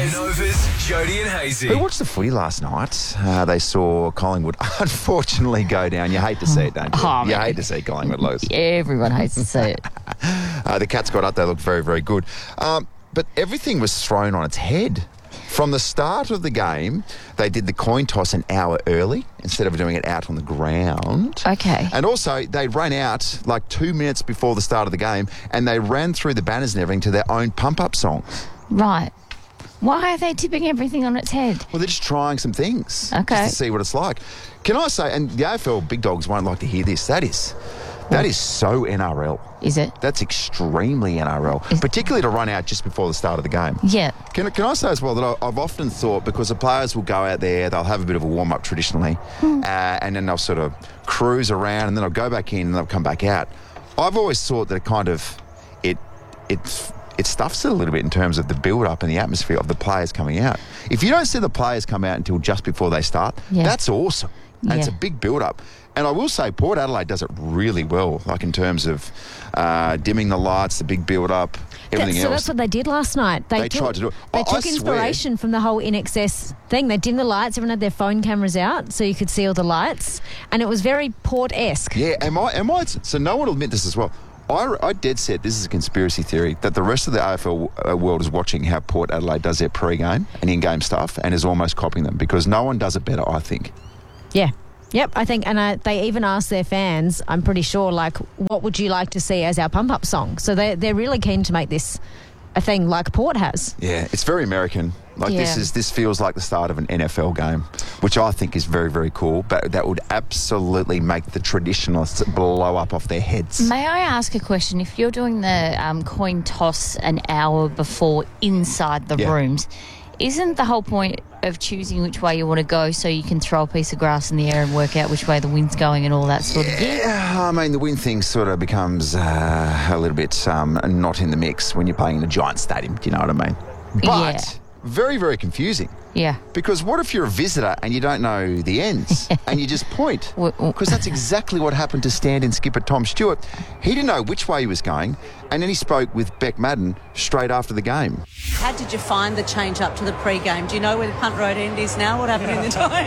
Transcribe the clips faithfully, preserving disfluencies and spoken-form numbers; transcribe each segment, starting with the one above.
Nova's Jody and Hazy. Who watched the footy last night? Uh, they saw Collingwood unfortunately go down. You hate to see it, don't you? Oh, you man. hate to see Collingwood lose. Everyone hates to see it. Uh, the Cats got up. They looked very, very good. Um, but everything was thrown on its head. From the start of the game, they did the coin toss an hour early instead of doing it out on the ground. Okay. And also, they ran out like two minutes before the start of the game and they ran through the banners and everything to their own pump-up songs. Right. Why are they tipping everything on its head? Well, they're just trying some things. Okay. Just to see what it's like. Can I say, and the A F L big dogs won't like to hear this, that is, that is so N R L. Is it? That's extremely N R L, Is- particularly to run out just before the start of the game. Yeah. Can, can I say as well that I, I've often thought, because the players will go out there, they'll have a bit of a warm-up traditionally, Hmm. uh, and then they'll sort of cruise around, and then they'll go back in and they'll come back out. I've always thought that it kind of, it, it, it stuffs it a little bit in terms of the build-up and the atmosphere of the players coming out. If you don't see the players come out until just before they start, Yeah. that's awesome. And it's a Yeah. big build-up. And I will say Port Adelaide does it really well, like in terms of uh, dimming the lights, the big build-up, everything That- so else. that's what they did last night. They, They took, tried to do it. They I- I took swear- inspiration from the whole I N X S thing. They dimmed the lights. Everyone had their phone cameras out so you could see all the lights. And it was very Port-esque. Yeah, am I? Am I? So no one will admit this as well. I, I dead set, this is a conspiracy theory, that the rest of the A F L world is watching how Port Adelaide does their pre-game and in-game stuff and is almost copying them because no one does it better, I think. Yeah. Yep, I think, and uh, they even asked their fans, I'm pretty sure, like, what would you like to see as our pump-up song? So they, they're really keen to make this a thing like Port has. Yeah, it's very American. Like this Yeah. is this feels like the start of an N F L game, which I think is very, very cool. But that would absolutely make the traditionalists blow up off their heads. May I ask a question? If you're doing the um, coin toss an hour before inside the Yeah. rooms, isn't the whole point of choosing which way you want to go so you can throw a piece of grass in the air and work out which way the wind's going and all that sort of thing? Yeah, I mean, the wind thing sort of becomes uh, a little bit um, not in the mix when you're playing in a giant stadium. Do you know what I mean? But Yeah. very, very confusing. Yeah. Because what if you're a visitor and you don't know the ends and you just point? W- w- Because that's exactly what happened to stand-in skipper Tom Stewart. He didn't know which way he was going, and then he spoke with Beck Madden straight after the game. How did you find the change up to the pre-game? Do you know where the Punt Road end is now? What happened in the time?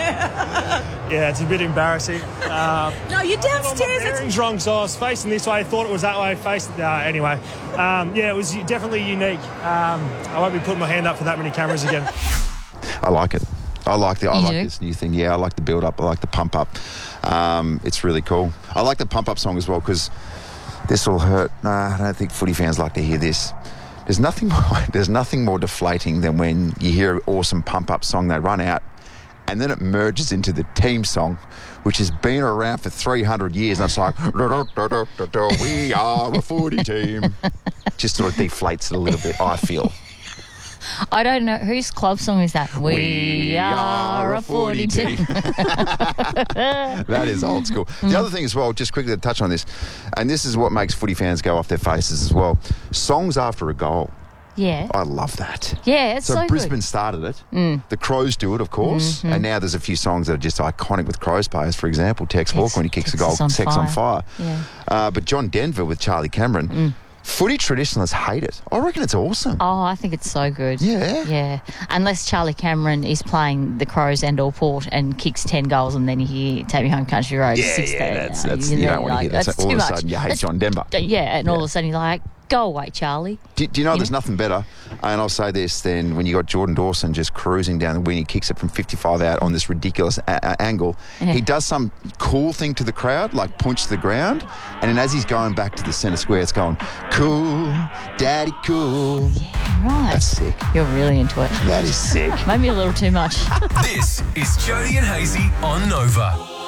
Yeah, it's a bit embarrassing. Uh, No, you're downstairs. It's bearing's wrong, so I was facing this way. Thought it was that way. Faced uh, anyway. Um, yeah, it was definitely unique. Um, I won't be putting my hand up for that many cameras again. I like it. I like the. I You like do? this new thing. Yeah, I like the build up. I like the pump up. Um, it's really cool. I like the pump up song as well because this will hurt. Nah, I don't think footy fans like to hear this. There's nothing. More, there's nothing more deflating than when you hear an awesome pump up song. They run out, and then it merges into the team song, which has been around for three hundred years. And it's like, "Da, da, da, da, da, we are a footy team." Just sort of deflates it a little bit. I feel. I don't know. Whose club song is that? We, are a footy team. That is old school. The other thing as well, just quickly to touch on this, and this is what makes footy fans go off their faces as well. Songs after a goal. Yeah. I love that. Yeah, it's so, So, good. Brisbane started it. The Crows do it, of course. Mm-hmm. And now there's a few songs that are just iconic with Crows players. For example, Tex, Tex- Hawke when he kicks Tex a goal, is on Tex on fire. fire. Yeah. Uh, but John Denver with Charlie Cameron, Mm. footy traditionalists hate it. I reckon it's awesome. Oh, I think it's so good. Yeah. Yeah. Unless Charlie Cameron is playing the Crows and or Port and kicks ten goals and then you hear Take Me Home Country Road. Yeah, six yeah, days, that's, know, that's, you're you there don't want to like, hear that. That's So all too of a much. sudden you hate That's- John Denver. Yeah, and all Yeah. of a sudden you're like, go away, Charlie. Do, do you know You there's know? nothing better? And I'll say this then, when you got Jordan Dawson just cruising down the wing, he kicks it from fifty-five out on this ridiculous a- a- angle. Yeah. He does some cool thing to the crowd, like points to the ground, and then as he's going back to the centre square, it's going, cool, daddy cool. Right. That's sick. You're really into it. That is sick. Maybe a little too much. This is Jody and Hazy on Nova.